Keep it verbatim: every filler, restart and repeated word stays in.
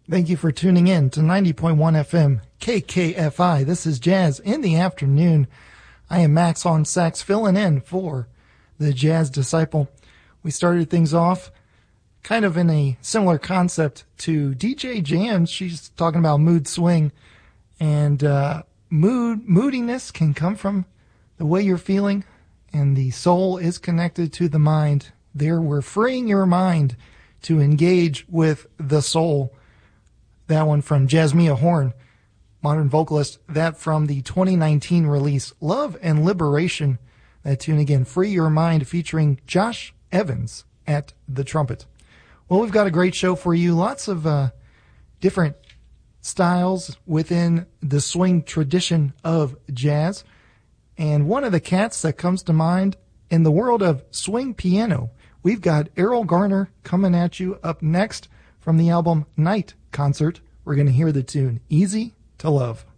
Thank you for tuning in to ninety point one F M K K F I. This is Jazz in the Afternoon. I am Max on sax, filling in for the Jazz Disciple. We started things off kind of in a similar concept to D J Jams. She's talking about mood swing, and uh, mood moodiness can come from the way you're feeling, and the soul is connected to the mind. There, we're freeing your mind to engage with the soul. That one from Jasmia Horn, modern vocalist. That from the twenty nineteen release, Love and Liberation. That tune again, Free Your Mind, featuring Josh Evans at the trumpet. Well, we've got a great show for you. Lots of uh, different styles within the swing tradition of jazz. And one of the cats that comes to mind in the world of swing piano, we've got Errol Garner coming at you up next from the album Night Concert. We're going to hear the tune Easy to Love.